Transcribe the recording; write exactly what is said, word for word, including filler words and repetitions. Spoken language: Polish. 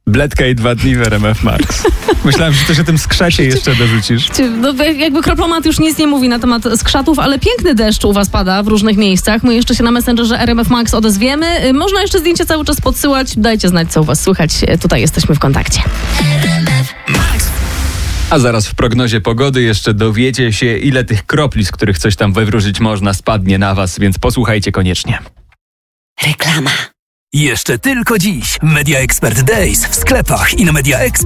Bledka i dwa dni w R M F Max. Myślałem, że coś o tym skrzacie jeszcze dorzucisz. No, jakby Kroplomat już nic nie mówi na temat skrzatów, ale piękny deszcz u was pada w różnych miejscach. My jeszcze się na Messengerze R M F Max odezwiemy. Można jeszcze zdjęcia cały czas podsyłać. Dajcie znać, co u was słychać. Tutaj jesteśmy w kontakcie. A zaraz w prognozie pogody jeszcze dowiecie się, ile tych kropli, z których coś tam wywróżyć można, spadnie na was, więc posłuchajcie koniecznie. Reklama. Jeszcze tylko dziś Media Expert Days w sklepach i na media expert.